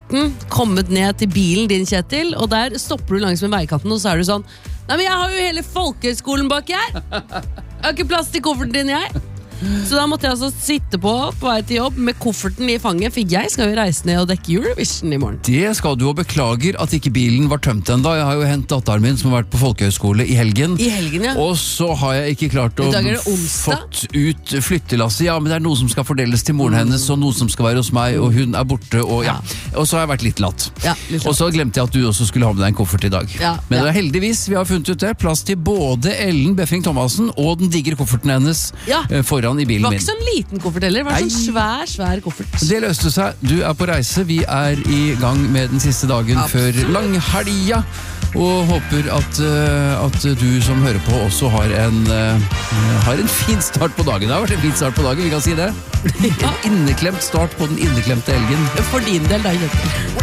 kofferten, kommet ned til bilen din, Kjetil, og der stopper du langs med veikanten, og så er du sånn, nei, men jeg har jo hele folkehøyskolen bak her. Jeg har ikke plass til kofferten din, jeg. Så da måtte jeg altså sitte på vei til jobb med kofferten i fanget, for jeg skal jo reise ned og dekke Eurovision i morgen. Det skal du, og beklager at ikke bilen var tømt enda. Jeg har jo hentet datteren min som har vært på folkehøyskole i helgen. I helgen, ja. Og så har jeg ikke klart å fått ut flyttelasset. Ja, men det er noe som skal fordeles til moren hennes, og noe som skal være hos meg, og hun er borte, og ja. Og så har jeg vært litt latt. Ja, litt latt. Og så glemte jeg at du også skulle ha med deg en koffert i dag. Ja, men det er heldigvis, vi har funnet ut det, plass til både Ellen Befring Thomassen og den digre kofferten hennes foran i bilen min. Det var ikke sånn liten koffert heller, det var sånn svær koffert. Det løste seg, du er på reise, vi er i gang med den siste dagen før langhelga, og håper at du som hører på også har en fin start på dagen. Det har vært en fin start på dagen, vi kan si det. En inneklemt start på den inneklemte helgen. For din del da, Kjetil.